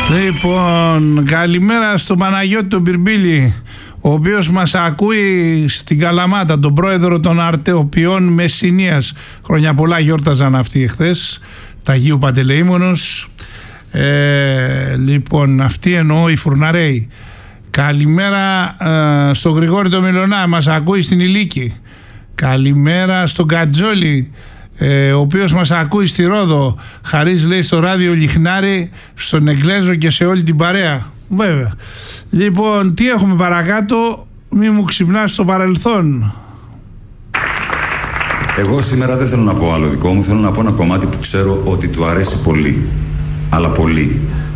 Λοιπόν, καλημέρα στον Παναγιώτη τον Πυρμπίλη, ο οποίος μας ακούει στην Καλαμάτα, τον πρόεδρο των Αρτεοποιών Μεσσηνίας. Χρόνια πολλά γιόρταζαν αυτοί εχθές, τα Αγίου Παντελεήμονος. Λοιπόν, αυτοί εννοώ οι φουρναρέοι. Καλημέρα στον Γρηγόρη τον Μιλωνά, μας ακούει στην Ηλίκη. Καλημέρα στον Κατζόλη, ο οποίος μας ακούει στη Ρόδο. Χαρίς λέει στο ράδιο Λιχνάρι, στον Εγγλέζο και σε όλη την παρέα. Βέβαια. Λοιπόν, τι έχουμε παρακάτω? Μη μου ξυπνάς στο παρελθόν. Εγώ σήμερα δεν θέλω να πω άλλο δικό μου. Θέλω να πω ένα κομμάτι που ξέρω ότι του αρέσει πολύ. Αλλά πολύ.